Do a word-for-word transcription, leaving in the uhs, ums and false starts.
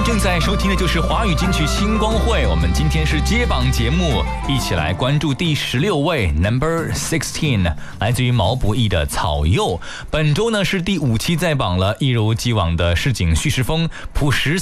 正在收听的就是华语金曲星光会，我们今天是揭榜节目，一起来关注第十六位 Number Sixteen， 来自于毛不易的《草柚》。本周呢是第五期在榜了，一如既往的市井叙事风，朴实